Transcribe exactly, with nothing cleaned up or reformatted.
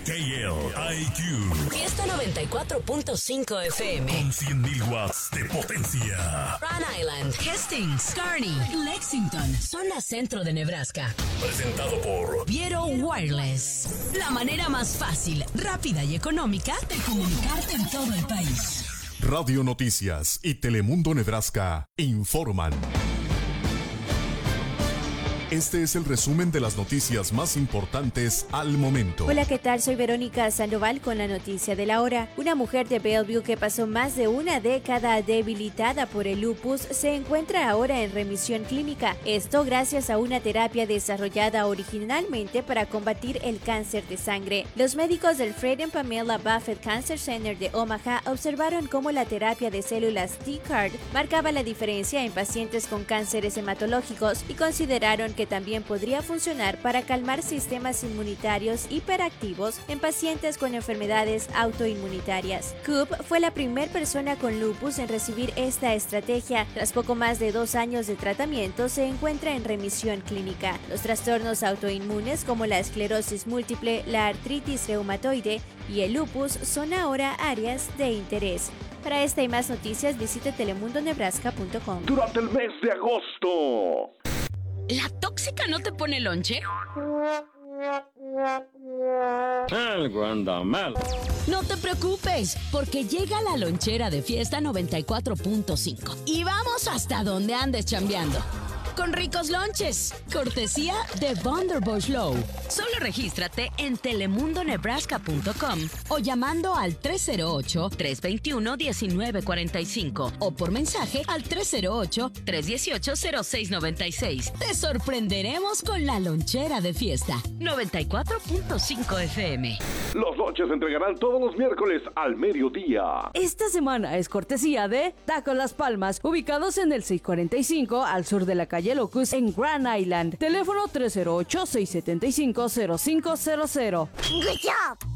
K L I Q. Fiesta noventa y cuatro punto cinco F M. Con cien mil watts de potencia. Rhode Island, Hastings, Kearney, Lexington, zona centro de Nebraska. Presentado por Viero Wireless. La manera más fácil, rápida y económica de comunicarte en todo el país. Radio Noticias y Telemundo Nebraska informan. Este es el resumen de las noticias más importantes al momento. Hola, ¿qué tal? Soy Verónica Sandoval con la noticia de la hora. Una mujer de Bellevue que pasó más de una década debilitada por el lupus se encuentra ahora en remisión clínica. Esto gracias a una terapia desarrollada originalmente para combatir el cáncer de sangre. Los médicos del Fred and Pamela Buffett Cancer Center de Omaha observaron cómo la terapia de células T-CAR marcaba la diferencia en pacientes con cánceres hematológicos y consideraron que que también podría funcionar para calmar sistemas inmunitarios hiperactivos en pacientes con enfermedades autoinmunitarias. Coop fue la primera persona con lupus en recibir esta estrategia. Tras poco más de dos años de tratamiento, se encuentra en remisión clínica. Los trastornos autoinmunes como la esclerosis múltiple, la artritis reumatoide y el lupus son ahora áreas de interés. Para esta y más noticias, visite telemundo nebraska punto com. Durante el mes de agosto. ¿La tóxica no te pone lonche? Algo anda mal. No te preocupes, porque llega la lonchera de Fiesta noventa y cuatro punto cinco. Y vamos hasta donde andes chambeando. Con ricos lonches, cortesía de Vonderbush Low. Solo regístrate en telemundo nebraska punto com o llamando al tres cero ocho, tres dos uno, uno nueve cuatro cinco o por mensaje al tres cero ocho, tres uno ocho, cero seis nueve seis. Te sorprenderemos con la lonchera de Fiesta noventa y cuatro punto cinco F M. Los lonches se entregarán todos los miércoles al mediodía. Esta semana es cortesía de Taco Las Palmas, ubicados en el seiscientos cuarenta y cinco al sur de la calle Locust en Grand Island. Teléfono tres cero ocho, seis siete cinco, cero cinco cero cero. Good job.